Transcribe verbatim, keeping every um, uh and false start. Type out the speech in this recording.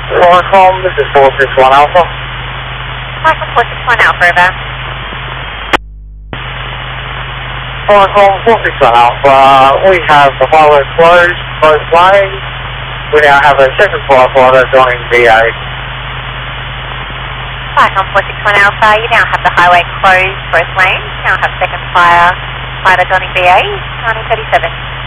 Qualcomm, this is four six one Alpha. Qualcomm four six one Alpha, over. Qualcomm four six one Alpha, we have the highway closed, both lanes. We now have a second firefighter joining V A. Qualcomm four six one Alpha, you now have the highway closed, both lanes. Now have second fire fighter joining V A, nineteen thirty-seven.